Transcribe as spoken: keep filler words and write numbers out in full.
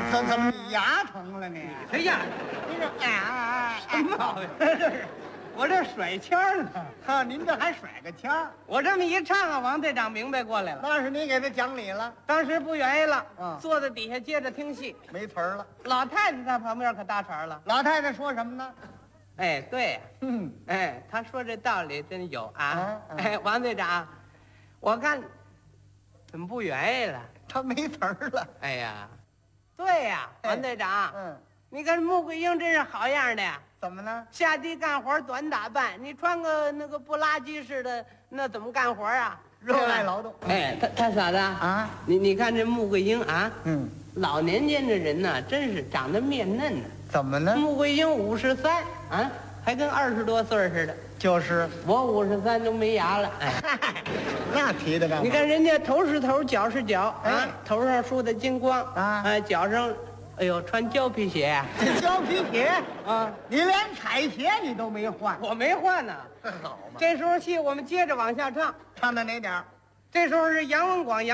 怎怎么你牙疼了你？ 谁呀？ 你这啊什么毛病？我这甩腔儿呢。 哈，您这还甩个腔儿？ 我这么一唱啊，王队长明白过来了。 那是你给他讲理了， 当时不愿意了， 嗯坐在底下接着听戏。 没词儿了。 老太太在旁边可搭茬了。 老太太说什么呢？ 哎，对呀、 嗯， 哎，他说这道理真有啊。 嗯嗯哎，王队长，我看怎么不愿意了？ 他没词儿了。 哎呀，对呀、 哎王队长， 嗯， 你看穆桂英真是好样的呀。 怎么呢？ 下地干活短打扮，你穿个那个布拉吉似的，那怎么干活啊？ 热爱劳动。 哎，他他嫂子啊， 你你看这穆桂英啊， 嗯， 老年间的人呢，真是长得面嫩呢。 怎么呢？ 穆桂英五十三啊，还跟二十多岁似的。 就是， 我五十三都没牙了，哎， 那提的干嘛？ 你看人家头是头，脚是脚啊哎， 头上梳的金光啊哎，脚上，哎呦，穿胶皮鞋这胶皮鞋， 啊， 你连彩鞋你都没换， 我没换呢。 好嘛？ 这时候戏我们接着往下唱， 唱到哪点儿？ 这时候是杨文广杨。